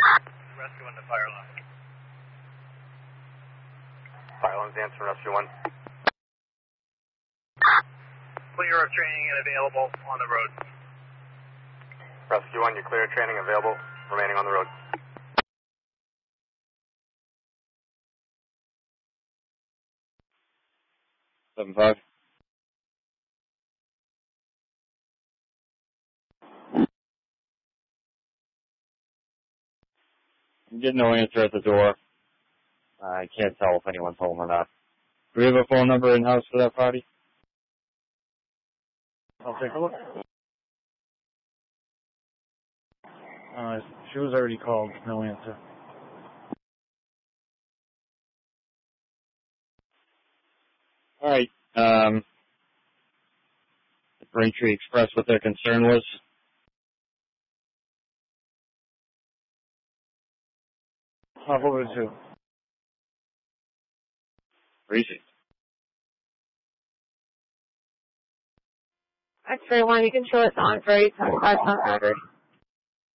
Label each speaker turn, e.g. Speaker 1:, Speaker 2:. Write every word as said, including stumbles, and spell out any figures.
Speaker 1: Rescue one to fire alarm.
Speaker 2: Fire alarm's answer, Rescue one.
Speaker 1: Clear of training and available on the road.
Speaker 2: Rescue one, you're clear of training available, remaining on the road.
Speaker 3: seven five. I'm getting no answer at the door. I can't tell if anyone's home or not. Do we have a phone number in-house for that party?
Speaker 4: I'll take a look. Uh, she was already called. No answer.
Speaker 3: All right. Um, Braintree expressed what their concern was.
Speaker 4: I'll hold it too.
Speaker 3: Appreciate it.
Speaker 5: X-ray one, you can show us on for eight seven five South Road.